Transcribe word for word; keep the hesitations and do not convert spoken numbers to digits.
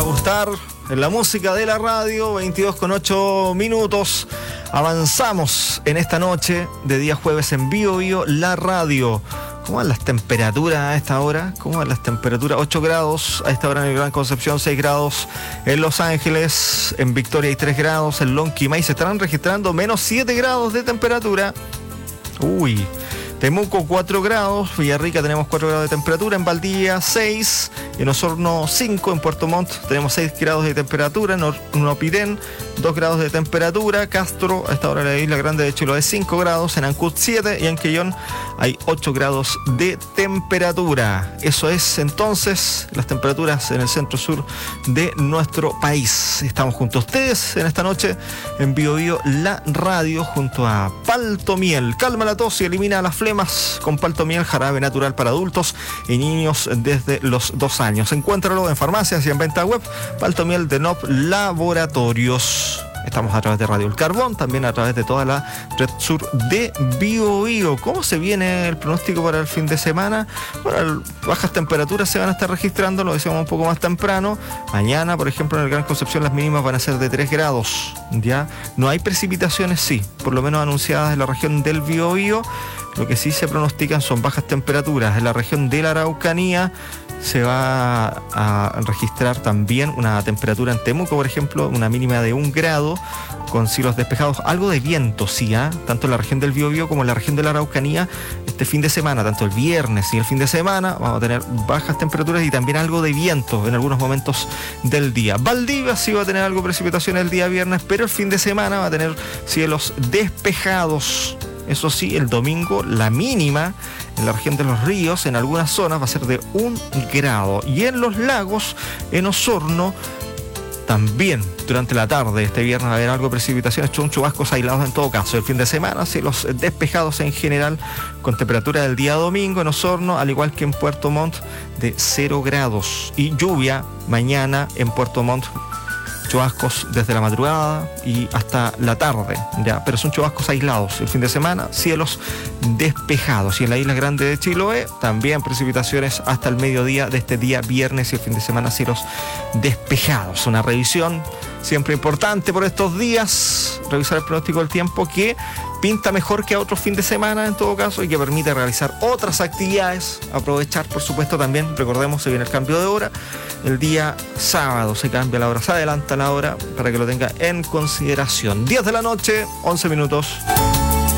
gustar en la música de la radio, veintidós con ocho minutos. Avanzamos en esta noche de día jueves en Bio Bio, la radio. ¿Cómo van las temperaturas a esta hora? ¿Cómo van las temperaturas? ocho grados a esta hora en el Gran Concepción, seis grados en Los Ángeles, en Victoria hay tres grados, en Lonquimay se estarán registrando menos siete grados de temperatura. Uy. Temuco cuatro grados, Villarrica tenemos cuatro grados de temperatura, en Valdivia seis, en Osorno cinco, en Puerto Montt tenemos seis grados de temperatura, en Opirén dos grados de temperatura, Castro a esta hora de la Isla Grande de Chiloé cinco grados, en Ancud siete y en Quellón hay ocho grados de temperatura. Eso es entonces las temperaturas en el centro sur de nuestro país. Estamos junto a ustedes en esta noche en Bio Bio, la radio, junto a Palto Miel. Calma la tos y elimina las flemas con Palto Miel, jarabe natural para adultos y niños desde los dos años. Encuéntralo en farmacias y en venta web. Palto Miel de N O P Laboratorios. Estamos a través de Radio El Carbón, también a través de toda la red sur de Bio Bio. ¿Cómo se viene el pronóstico para el fin de semana? Bueno, bajas temperaturas se van a estar registrando, lo decíamos un poco más temprano. Mañana, por ejemplo, en el Gran Concepción las mínimas van a ser de tres grados. ¿Ya? No hay precipitaciones, sí, por lo menos anunciadas en la región del Bio Bio. Lo que sí se pronostican son bajas temperaturas. En la región de la Araucanía se va a registrar también una temperatura en Temuco, por ejemplo, una mínima de un grado, con cielos despejados, algo de viento, sí, ¿eh? Tanto en la región del Biobío como en la región de la Araucanía, este fin de semana, tanto el viernes y el fin de semana, vamos a tener bajas temperaturas y también algo de viento en algunos momentos del día. Valdivia sí va a tener algo de precipitación el día viernes, pero el fin de semana va a tener cielos despejados. Eso sí, el domingo la mínima en la región de los ríos, en algunas zonas, va a ser de un grado. Y en los lagos, en Osorno, también durante la tarde, este viernes, va a haber algo de precipitaciones, son chubascos aislados en todo caso. El fin de semana, cielos despejados en general, con temperatura del día domingo en Osorno, al igual que en Puerto Montt, de cero grados. Y lluvia mañana en Puerto Montt. Chubascos desde la madrugada y hasta la tarde, ya, pero son chubascos aislados. El fin de semana, cielos despejados. Y en la Isla Grande de Chiloé, también precipitaciones hasta el mediodía de este día viernes y el fin de semana, cielos despejados. Una revisión siempre importante por estos días, revisar el pronóstico del tiempo, que pinta mejor que a otros fin de semana en todo caso y que permite realizar otras actividades, aprovechar por supuesto también, recordemos, se viene el cambio de hora, el día sábado se cambia la hora, se adelanta la hora para que lo tenga en consideración. diez de la noche, once minutos.